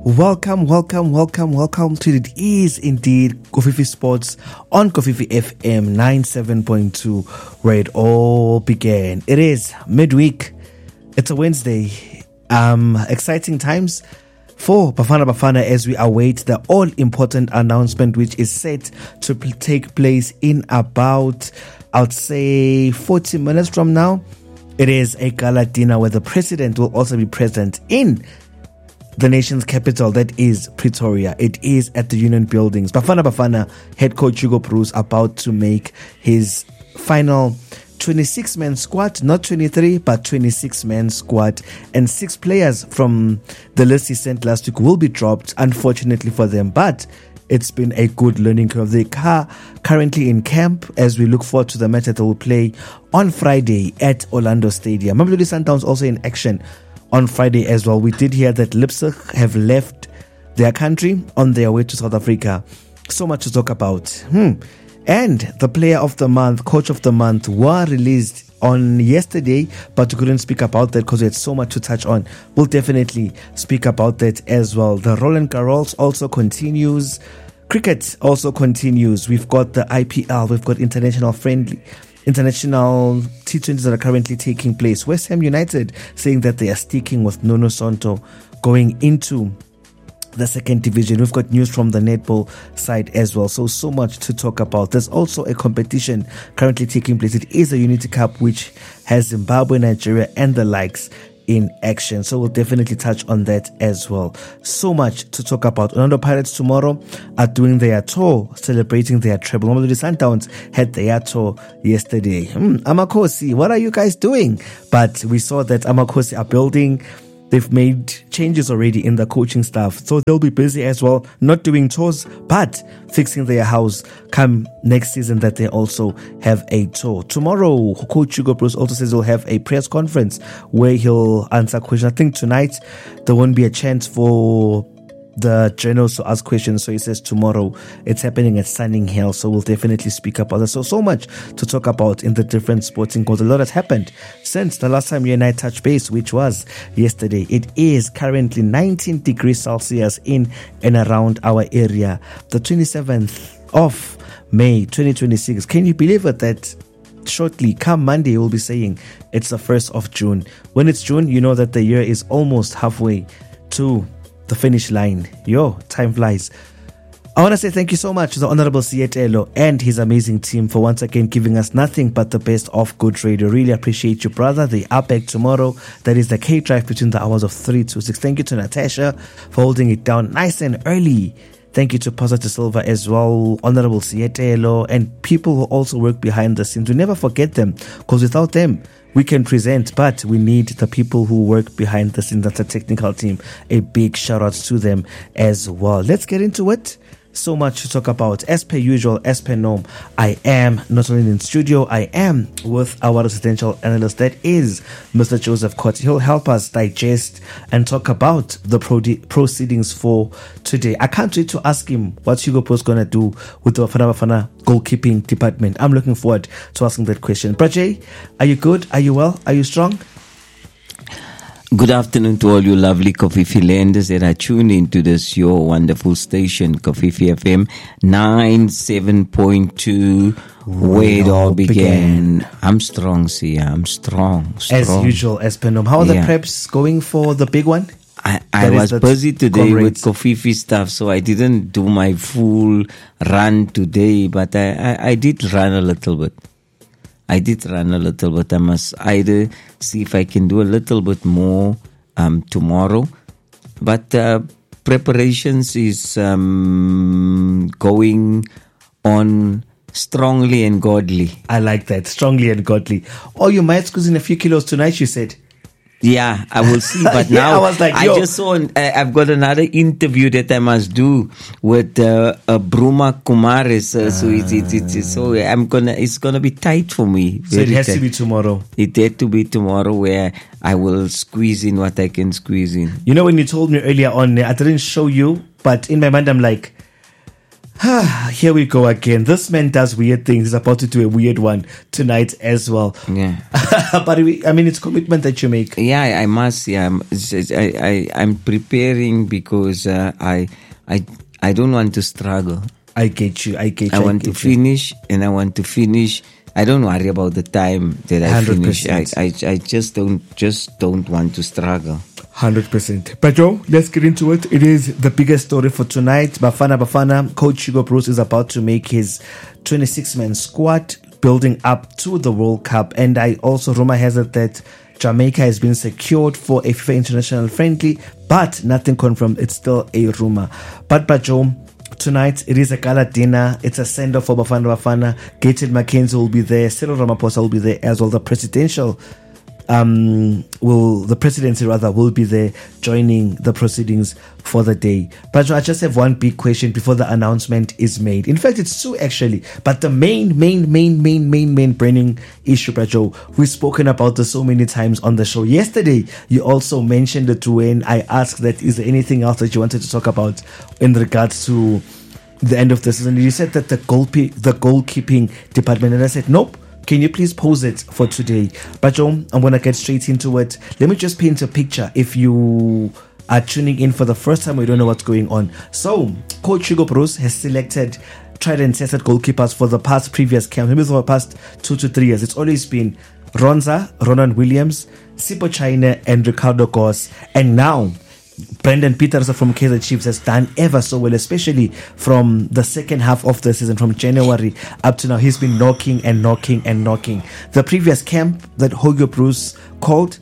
Welcome to It Is Indeed Kofifi Sports on Kofifi FM 97.2, where it all began. It is midweek. It's a Wednesday. Exciting times for Bafana Bafana as we await the all-important announcement which is set to take place in about, I'll say, 40 minutes from now. It is a gala dinner where the president will also be present in the nation's capital, that is Pretoria. It is at the Union Buildings. Bafana Bafana head coach Hugo Broos about to make his final 26-man squad, not 23, but 26-man squad. And 6 players from the list he sent last week will be dropped, unfortunately for them. But it's been a good learning curve. They are currently in camp as we look forward to the match that they will play on Friday at Orlando Stadium. Mamelodi Sundowns also in action on Friday as well. We did hear that Leipzig have left their country on their way to South Africa. So much to talk about. And the player of the month, coach of the month were released on yesterday, but we couldn't speak about that because we had so much to touch on. We'll definitely speak about that as well. The Roland Garros also continues. Cricket also continues. We've got the IPL. We've got international T20s that are currently taking place. West Ham United saying that they are sticking with Nuno Santo going into the second division. We've got news from the netball side as well. So much to talk about. There's also a competition currently taking place. It is a Unity Cup which has Zimbabwe, Nigeria and the likes in action. So we'll definitely touch on that as well. So much to talk about. Orlando Pirates tomorrow are doing their tour, celebrating their treble. Mamelodi Sundowns had their tour yesterday. Amakosi, what are you guys doing? But we saw that Amakosi are building. They've made changes already in the coaching staff, so they'll be busy as well, not doing tours, but fixing their house come next season that they also have a tour. Tomorrow, Coach Hugo Broos also says he'll have a press conference where he'll answer questions. I think tonight there won't be a chance for the journalists to ask questions, so he says tomorrow it's happening at Sunning Hill, so we'll definitely speak about that. So much to talk about in the different sporting goals. A lot has happened since the last time you and I touched base, which was yesterday. It is currently 19 degrees Celsius in and around our area, the 27th of May 2026. Can you believe it that shortly come Monday we'll be saying it's the 1st of June? When it's June, you know that the year is almost halfway to the finish line. Time flies. I want to say thank you so much to the Honorable Sietelo and his amazing team for once again giving us nothing but the best of good radio. Really appreciate you, brother. They are back tomorrow. That is the K-Drive between the hours of 3 to 6. Thank you to Natasha for holding it down nice and early. Thank you to Pastor Silva as well, Honorable Sietelo, and people who also work behind the scenes. We never forget them because without them, we can present, but we need the people who work behind the scenes. That's a technical team. A big shout out to them as well. Let's get into it. So much to talk about. As per usual, as per norm, I am not only in studio, I am with our residential analyst, that is Mr. Joseph Cotti. He'll help us digest and talk about the proceedings for today. I can't wait to ask him what Hugo Broos going to do with the Bafana Bafana goalkeeping department. I'm looking forward to asking that question. Prajay, are you good? Are you well? Are you strong? Good afternoon to all you lovely Kofifi landers that are tuned into this your wonderful station, Kofifi FM 97.2, where it all began. I'm strong, Sia. I'm strong. As usual, as per norm. How are the preps going for the big one? I was busy today with Kofifi stuff, so I didn't do my full run today, but I did run a little bit. I must either see if I can do a little bit more tomorrow. But preparations is going on strongly and godly. I like that, strongly and godly. Oh, you might squeeze in a few kilos tonight, you said. Yeah, I will see. But now I was like, I just saw. I've got another interview that I must do with Bruma Kumaris. So it's gonna be tight for me. So it has to be tomorrow. It had to be tomorrow, where I will squeeze in what I can squeeze in. You know, when you told me earlier on, I didn't show you, but in my mind I'm like, Here we go again. This man does weird things. He's about to do a weird one tonight as well. Yeah. But it's commitment that you make. Yeah, I must. Yeah, I'm preparing because I don't want to struggle. I get you. I want to finish, and I want to finish. I don't worry about the time that I 100%. Finish. I just don't want to struggle. 100%. But Joe, let's get into it. It is the biggest story for tonight. Bafana, Coach Hugo Broos is about to make his 26-man squad building up to the World Cup. And rumor has it that Jamaica has been secured for a FIFA international friendly, but nothing confirmed. It's still a rumor. But Joe, tonight it is a gala dinner. It's a send-off for Bafana. Gated Mackenzie will be there. Cyril Ramaphosa will be there as well. The presidency will be there joining the proceedings for the day. But I just have one big question before the announcement is made. In fact, it's two actually. But the main burning issue, Brajo, we've spoken about this so many times on the show. Yesterday, you also mentioned it when I asked that, is there anything else that you wanted to talk about in regards to the end of the season? You said that the goalkeeping department, and I said, nope. Can you please pause it for today? But Joe, I'm going to get straight into it. Let me just paint a picture if you are tuning in for the first time or you don't know what's going on. So, Coach Hugo Broos has selected tried and tested goalkeepers for the previous camp, maybe for the past 2 to 3 years. It's always been Ronan Williams, Sipho China, and Ricardo Goss. And now, Brendan Petersen from Kaizer Chiefs has done ever so well, especially from the second half of the season, from January up to now. He's been knocking. The previous camp that Hugo Broos called,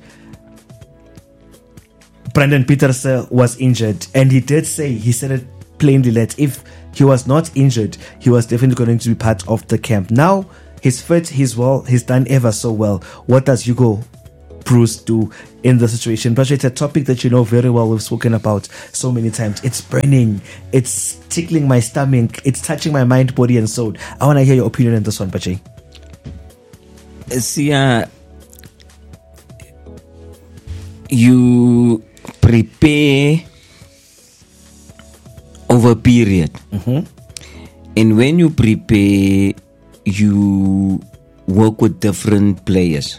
Brendan Petersen was injured, and he said it plainly that if he was not injured, he was definitely going to be part of the camp. Now he's fit, he's well, he's done ever so well. What does Hugo Broos do in the situation? But it's a topic that you know very well. We've spoken about so many times. It's burning, it's tickling my stomach, it's touching my mind, body and soul. I want to hear your opinion on this one, Pache. See, you prepare over a period, and when you prepare, you work with different players.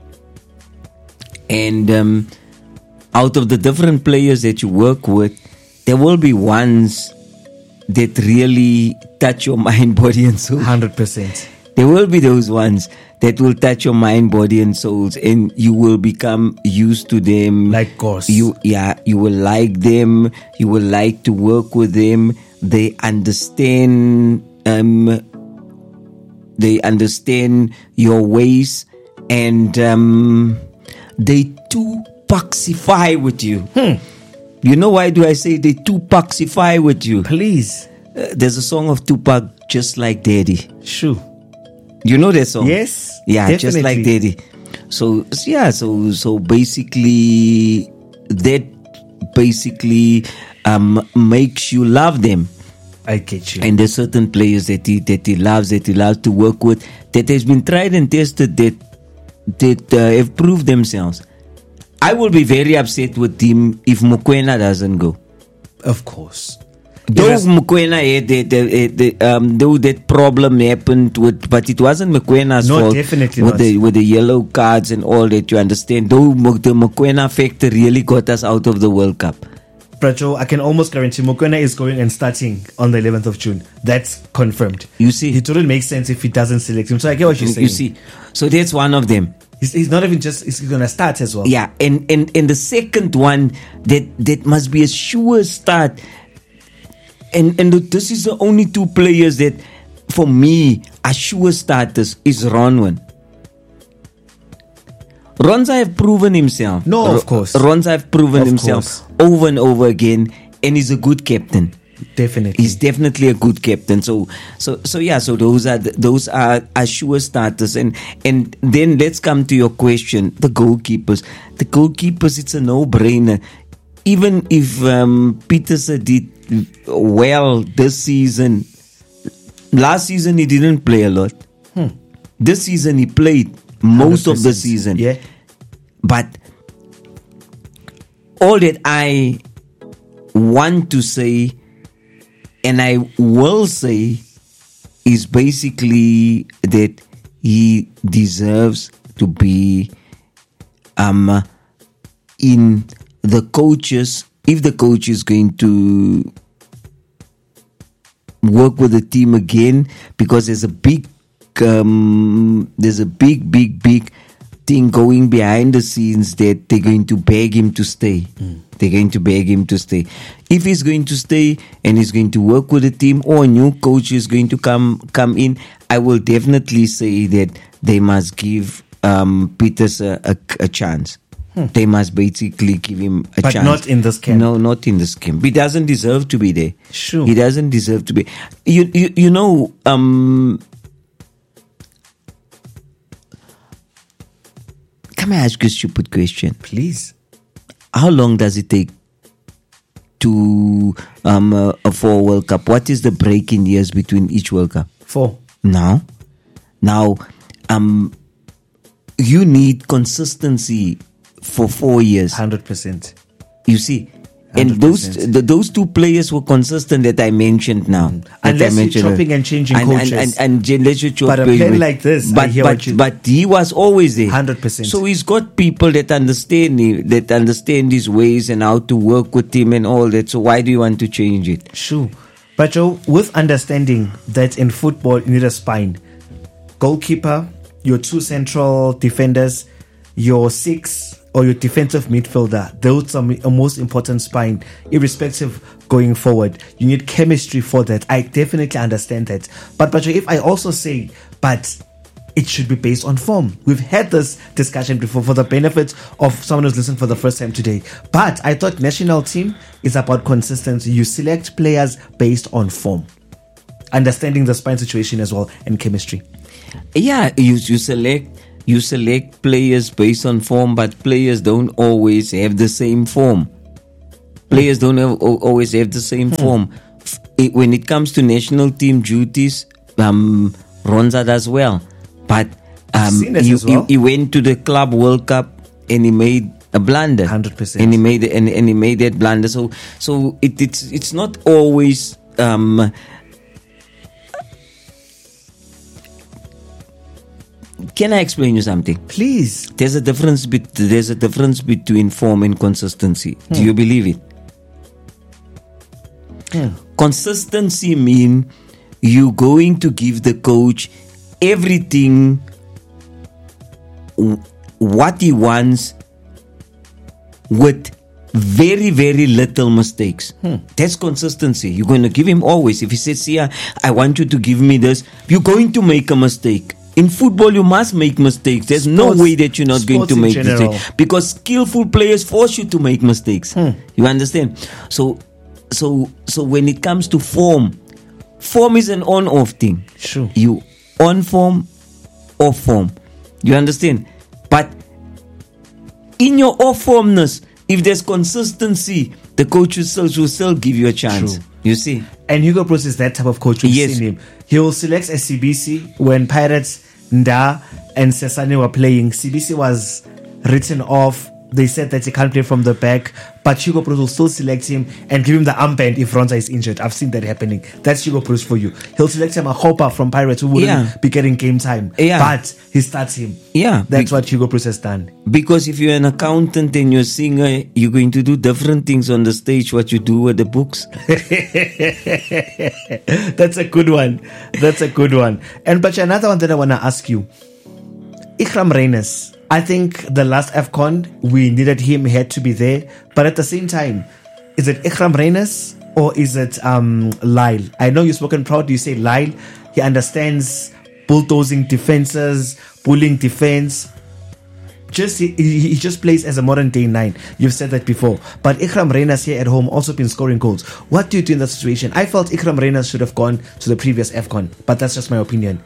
And out of the different players that you work with, there will be ones that really touch your mind, body and soul. 100%. There will be those ones that will touch your mind, body and souls, and you will become used to them. Like course. You will like them. You will like to work with them. They understand your ways, and they too paxify with you. You know why do I say they too paxify with you? Please. There's a song of Tupac, Just Like Daddy. Sure. You know that song? Yes. Yeah, definitely. Just Like Daddy. So basically that makes you love them. I get you. And there's certain players that he loves to work with, that has been tried and tested, that have proved themselves. I will be very upset with him if Mokoena doesn't go. Of course. Though Mokoena had though that problem happened with, but it wasn't Mokwena's fault. Definitely with the yellow cards and all that, you understand. Though the Mokoena factor really got us out of the World Cup. Pracho, I can almost guarantee Mokoena is going and starting on the 11th of June. That's confirmed. You see, it wouldn't make sense if he doesn't select him. So I get what you're saying. You see, so that's one of them. He's not even just, he's going to start as well. Yeah, and the second one, that must be a sure start. And this is the only two players that, for me, are sure starters, is Ronwen. Ronza have proven himself. No, of course. Ronza have proven himself over and over again, and he's a good captain. Definitely, he's definitely a good captain. So those are sure starters. And then let's come to your question. The goalkeepers, it's a no-brainer. Even if Petersen did well this season, last season he didn't play a lot. This season he played most 100%. Of the season. Yeah. But all that I want to say And I will say is basically that he deserves to be in the coaches. If the coach is going to work with the team again, because there's a big thing going behind the scenes that they're going to beg him to stay. They're going to beg him to stay. If he's going to stay and he's going to work with the team, or a new coach is going to come in, I will definitely say that they must give Peters a chance. They must basically give him a chance. But not in this camp. No, not in this camp. He doesn't deserve to be there. Sure. He doesn't deserve to be. You know, can I ask you a stupid question? Please. How long does it take to for a World Cup? What is the break in years between each World Cup? 4. Now, you need consistency for 4 years. 100%. You see, 100%. And those two players were consistent that I mentioned now. Unless you're chopping and changing coaches. And unless you chop. But a player like this, but he was always there. 100%. So he's got people that understand his ways and how to work with him and all that. So why do you want to change it? Sure. But Joe, with understanding that in football you need a spine, goalkeeper, your 2 central defenders, your 6 or your defensive midfielder, those are a most important spine, irrespective going forward. You need chemistry for that. I definitely understand that. But if I also say, but it should be based on form. We've had this discussion before for the benefit of someone who's listening for the first time today. But I thought national team is about consistency. You select players based on form, understanding the spine situation as well, and chemistry. Yeah, you select players based on form, but players don't always have the same form. Players don't always have the same form. When it comes to national team duties, Ronza does well. But he went to the Club World Cup and he made a blunder. 100%. And he made that blunder. So it's not always. Can I explain you something? Please. There's a difference between form and consistency. Do you believe it? Consistency means you're going to give the coach everything what he wants with very, very little mistakes. That's consistency. You're going to give him always. If he says, "Sia, I want you to give me this," you're going to make a mistake. In football, you must make mistakes. There's no way that you're not going to make mistakes, because skillful players force you to make mistakes. You understand? So when it comes to form is an on-off thing. Sure. You on form, off form. You understand? But in your off formness, if there's consistency, the coach will still give you a chance. True. You see? And Hugo Broos is that type of coach. We've seen him. He will select a CBC when Pirates, Nda and Sesane were playing. CBC was written off. They said that he can't play from the back, but Hugo Broos will still select him and give him the armband if Ronza is injured. I've seen that happening. That's Hugo Broos for you. He'll select him a Hopa from Pirates who wouldn't be getting game time, but he starts him. That's what Hugo Broos has done. Because if you're an accountant and you're a singer, you're going to do different things on the stage what you do with the books. That's a good one. And but another one that I want to ask you, Ikram Reyners. I think the last AFCON, we needed him. He had to be there. But at the same time, is it Ikram Reyners or is it Lyle? I know you've spoken proud. You say Lyle. He understands bulldozing defenses, bullying defense. He just plays as a modern day 9. You've said that before. But Ikram Reyners here at home also been scoring goals. What do you do in that situation? I felt Ikram Reyners should have gone to the previous AFCON. But that's just my opinion.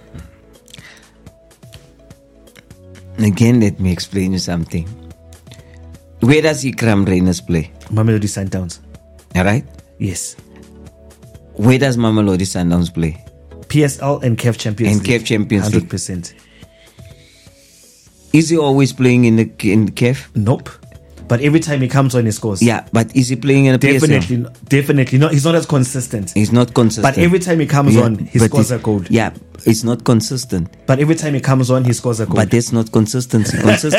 Again, let me explain you something. Where does Ikram Reyners play? Mamelodi Sundowns. Alright? Yes. Where does Mamelodi Sundowns play? PSL and CAF Champions League. 100%. Is he always playing in CAF? Nope. but every time he comes on, he scores. Yeah, but is he playing in a PSL? Definitely not. He's not as consistent. He's not consistent. But every time he comes on, he scores a goal. Yeah, it's not consistent. But every time he comes on, he scores a goal. But that's not consistency.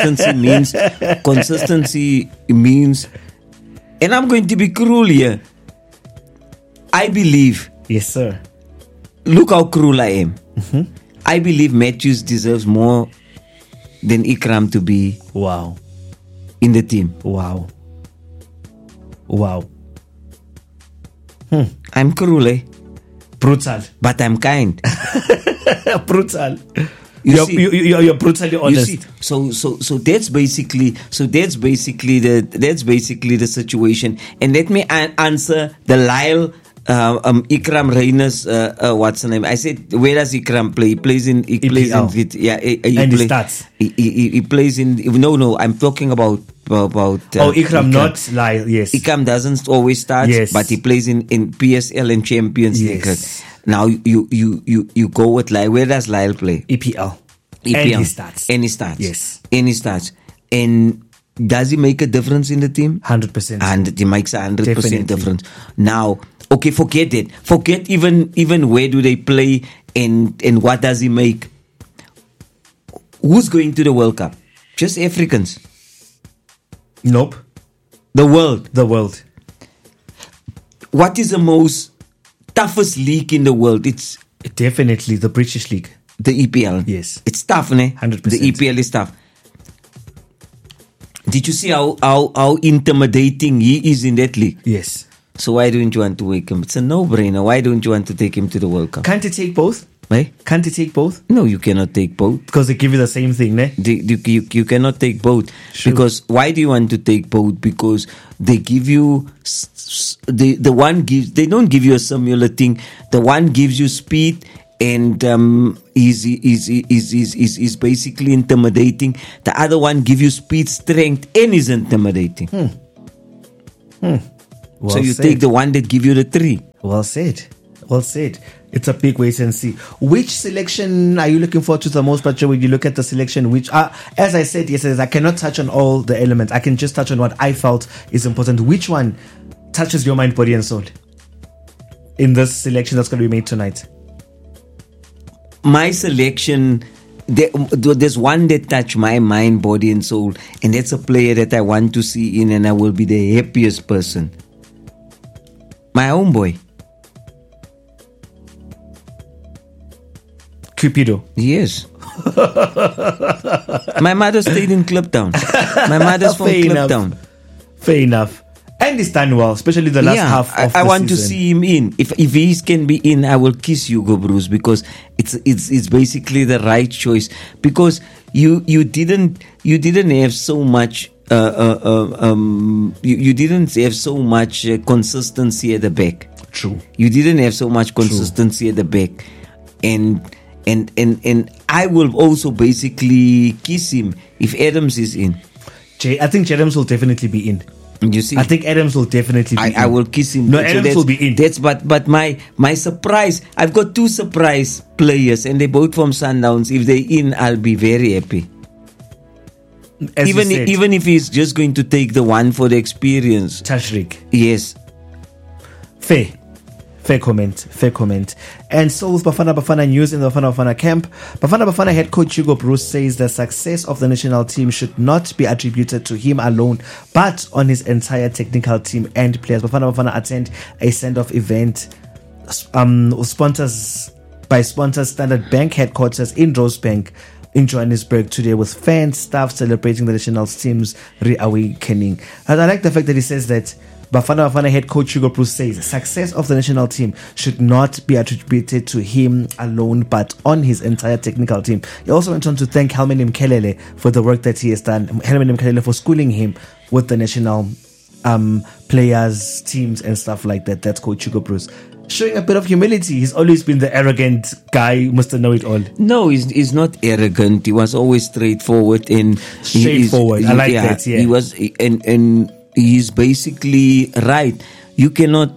Consistency means, and I'm going to be cruel here. I believe. Yes, sir. Look how cruel I am. Mm-hmm. I believe Matthews deserves more than Ikram to be in the team. Wow. I'm cruel, eh? Brutal. But I'm kind. Brutal. You're brutally honest. You see, so that's basically the situation. And let me answer the Lyle Ikram Reyna's what's the name? I said, where does Ikram play? He plays in he starts. He plays in no. I'm talking about Ikram, not Lyle. Yes, Ikram doesn't always start. Yes, but he plays in PSL and Champions League. Yes. Now you go with Lyle. Where does Lyle play? EPL. And he starts. Yes. And he starts. And does he make a difference in the team? 100%. And he makes 100% difference. Now, okay, forget it. Forget even where do they play and what does he make? Who's going to the World Cup? Just Africans? Nope. The world. What is the most toughest league in the world? It's definitely the British League. The EPL. Yes. It's tough, ne? 100%. The EPL is tough. Did you see how intimidating he is in that league? Yes. So why don't you want to wake him? It's a no-brainer. Why don't you want to take him to the World Cup? Can't he take both? Eh? Can't he take both? No, you cannot take both. Because they give you the same thing, ne? You cannot take both. True. Because why do you want to take both? Because they give you the one gives, they don't give you a similar thing. The one gives you speed and is basically intimidating. The other one gives you speed, strength, and is intimidating. Well so you said. take the one that give you the three. Well said. It's a big wait and see. Which selection are you looking forward to the most, Patrick, when you look at the selection? Which, as I said yesterday, I cannot touch on all the elements. I can just touch on what I felt is important. Which one touches your mind, body, and soul in this selection that's going to be made tonight? My selection, there's one that touched my mind, body, and soul, and that's a player that I want to see in, and I will be the happiest person. My homeboy. Cupido. Yes. My mother stayed in Kliptown. My mother's from Kliptown. Fair enough. And he's done well, especially the last half of the I want season. to see him in. If he can be in, I will kiss Hugo Bruce, because it's basically the right choice. Because you didn't have so much you didn't have so much consistency at the back. True. You didn't have so much consistency at the back, and I will also basically kiss him if Adams is in. I think Adams will definitely be in. You see, I think Adams will definitely be in. I will kiss him. No, Adams will be in. But my surprise, I've got two surprise players, and they're both from Sundowns. If they're in, I'll be very happy. Even if he's just going to take the one for the experience. Tashreeq. Yes. Fair comment. And so with Bafana news in the Bafana camp, Bafana head coach Hugo Bruce says the success of the national team should not be attributed to him alone, but on his entire technical team and players. Bafana attend a send-off event sponsors Standard Bank headquarters in Rosebank in Johannesburg today, with fans, staff celebrating the national team's reawakening. And I like the fact that he says that Bafana head coach Hugo Bruce says success of the national team should not be attributed to him alone, but on his entire technical team. He also went on to thank Helman Mkelele for the work that he has done. Helman Mkelele for schooling him with the national players, teams, and stuff like that. That's coach Hugo Bruce. Showing a bit of humility. He's always been the arrogant guy, Mr. Know-it-all. No, he's not arrogant. He was always straightforward and straightforward. I like that. Yeah, he was, and he's basically right. You cannot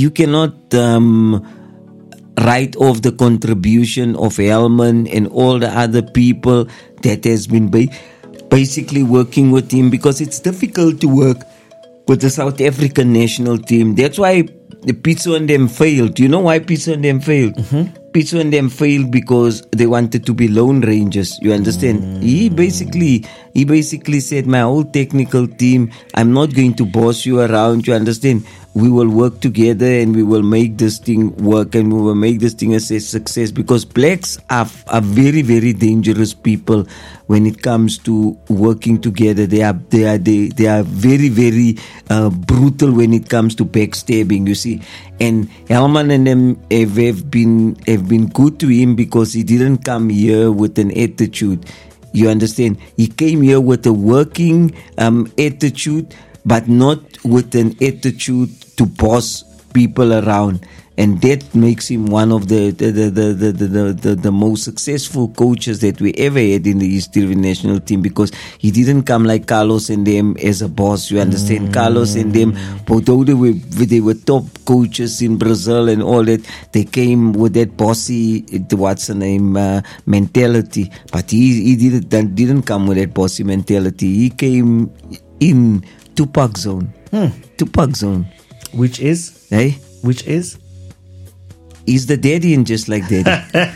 write off the contribution of Helman and all the other people that has been. basically working with him, because it's difficult to work with the South African national team. That's why the Pitso and them failed. You know why Pitso and them failed? Pitso and them failed because they wanted to be lone rangers. You understand? He basically said, my whole technical team, I'm not going to boss you around. You understand? We will work together and we will make this thing work, and we will make this thing a success, because blacks are very, very dangerous people when it comes to working together. They are very, very brutal when it comes to backstabbing, you see. And Helman and them have been good to him, because he didn't come here with an attitude. You understand? He came here with a working attitude, but not with an attitude to boss people around. And that makes him one of the most successful coaches that we ever had in the history of the national team, because he didn't come like Carlos and them as a boss. You understand? Carlos and them, although they were top coaches in Brazil and all that, they came with that bossy, mentality. But he didn't come with that bossy mentality. He came in Tupac zone. Tupac zone. Which is? Hey? Which is? He's the daddy and just like daddy.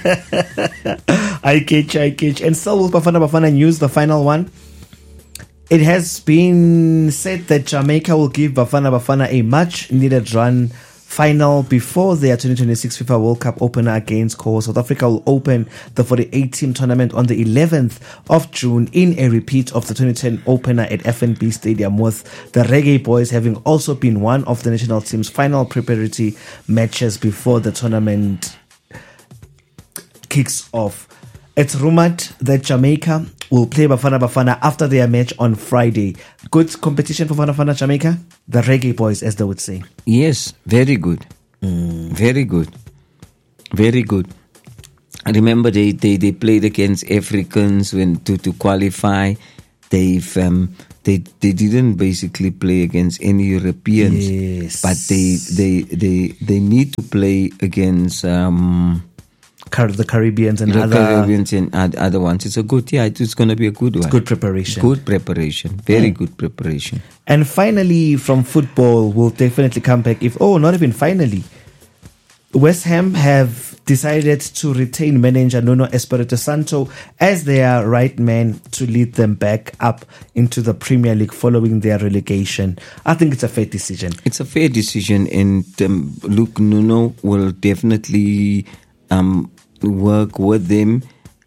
I catch. And still with Bafana news, the final one. It has been said that Jamaica will give Bafana a much needed run final before their 2026 FIFA World Cup opener against Congo. South Africa will open the 48-team tournament on the 11th of June in a repeat of the 2010 opener at FNB Stadium, with the Reggae Boys having also been one of the national team's final preparatory matches before the tournament kicks off. It's rumored that Jamaica will play Bafana after their match on Friday. Good competition for Bafana Jamaica? The Reggae Boys, as they would say. Yes, very good. Very good. Very good. I remember they played against Africans to qualify. They didn't basically play against any Europeans. Yes. But they need to play against the Caribbeans and other ones. It's a good, it's going to be a good one. It's good preparation. Good preparation. Very good preparation. And finally, from football, we'll definitely come back. Not even finally. West Ham have decided to retain manager Nuno Espirito Santo as their right man to lead them back up into the Premier League following their relegation. I think it's a fair decision. It's a fair decision, and look, Nuno will definitely work with them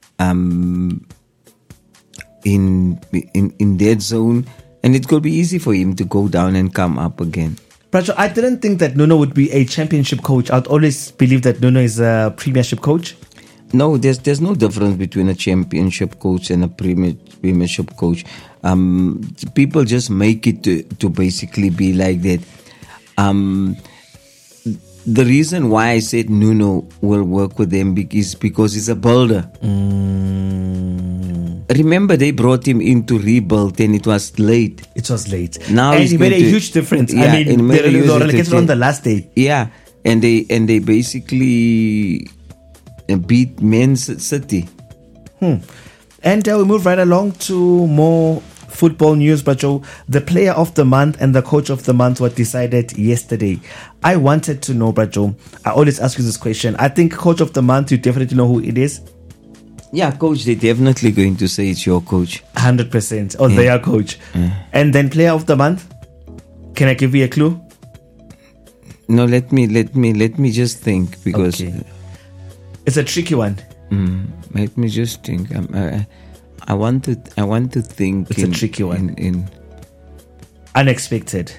in that zone, and it could be easy for him to go down and come up again. Pracho, I didn't think that Nuno would be a championship coach. I'd always believe that Nuno is a premiership coach. No, there's no difference between a championship coach and a premiership coach. People just make it to basically be like that. The reason why I said Nuno will work with them is because he's a builder. Remember, they brought him in to rebuild, and it was late. Now and he made a huge difference. Yeah, I mean, they relegated on the last day. Yeah, and they basically beat Man City. And we move right along to more football news, Bracho. The player of the month and the coach of the month were decided yesterday. I wanted to know, Bracho, I always ask you this question. I think coach of the month, you definitely know who it is. Yeah, coach, they're definitely going to say it's your coach. 100%. Or their coach. And then player of the month? Can I give you a clue? No, let me just think, because it's a tricky one. Let me just think. I want to think. It's a tricky one. Unexpected.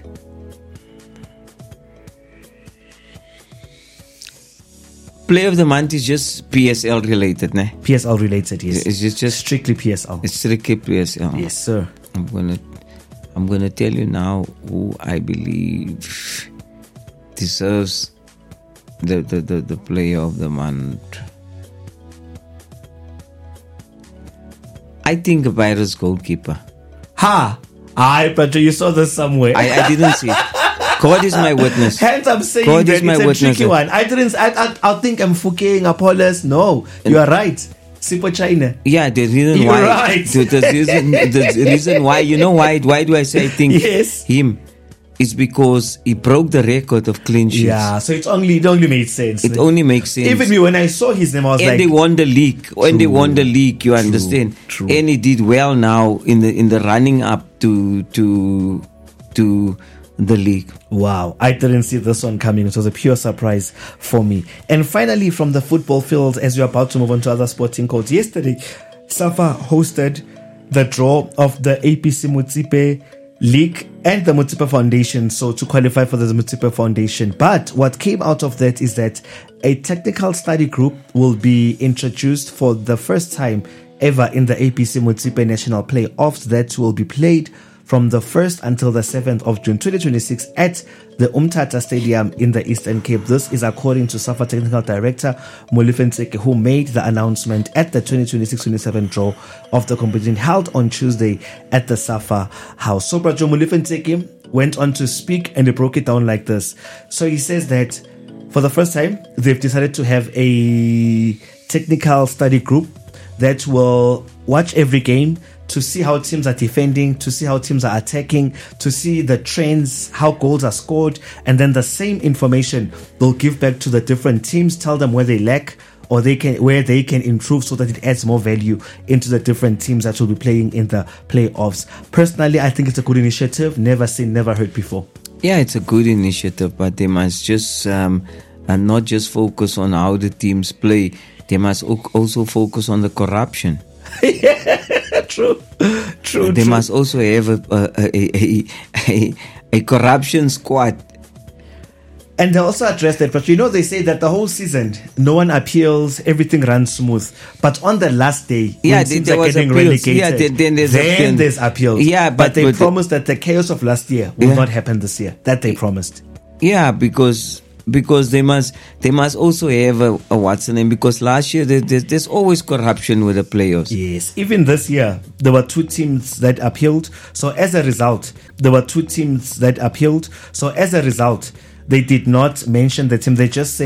Player of the month is just PSL related, ne? PSL related, yes. It's just strictly PSL. It's strictly PSL. Yes, sir. I'm gonna tell you now who I believe deserves the player of the month. I think Virus goalkeeper. But you saw this somewhere. I didn't see it. God is my witness. Hence, I'm saying God that is my it's a witness. tricky one. I think I'm Fouquet, Apollos. No, you are right. Super China. Yeah, the reason You're why. right. The reason why, you know why? Why do I say I think Yes. him? It's because he broke the record of clean sheets. Yeah, so it only made sense. It only makes sense. Even me, when I saw his name, I was and like, they won the league. When they won the league, you understand. True. And he did well now in the running up to the league. wow, I didn't see this one coming. It was a pure surprise for me. And finally, from the football field, as we're about to move on to other sporting codes, yesterday, SAFA hosted the draw of the APC Motsepe League and the Motsepe Foundation, so to qualify for the Motsepe Foundation. But what came out of that is that a technical study group will be introduced for the first time ever in the APC Motsepe National Playoffs that will be played from the 1st until the 7th of June 2026 at the Umtata Stadium in the Eastern Cape. This is according to SAFA Technical Director Molefe Ntseke, who made the announcement at the 2026-27 draw of the competition held on Tuesday at the SAFA House. So Brajo Molefe Ntseke went on to speak and he broke it down like this. So he says that for the first time, they've decided to have a technical study group that will watch every game to see how teams are defending, to see how teams are attacking, to see the trends, how goals are scored, and then the same information they'll give back to the different teams, tell them where they lack or where they can improve so that it adds more value into the different teams that will be playing in the playoffs. Personally, I think it's a good initiative. Never seen, never heard before. Yeah, it's a good initiative, but they must just not just focus on how the teams play. They must also focus on the corruption. True. They must also have a corruption squad. And they also address that, but they say that the whole season, no one appeals, everything runs smooth. But on the last day, when teams are getting relegated, then there's appeals. Yeah, but they promised that the chaos of last year will not happen this year. That they promised. Yeah, because they must also have a what's the name, because last year there's always corruption with the players. Yes, even this year there were two teams that appealed. So as a result, they did not mention the team. They just said